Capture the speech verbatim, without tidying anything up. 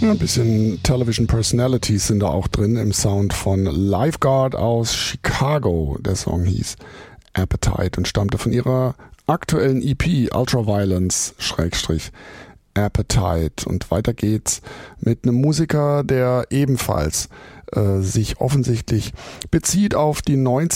Ein bisschen Television Personalities sind da auch drin im Sound von Lifeguard aus Chicago. Der Song hieß Appetite und stammte von ihrer aktuellen E P Ultraviolence Schrägstrich Appetite. Und weiter geht's mit einem Musiker, der ebenfalls äh, sich offensichtlich bezieht auf die neunziger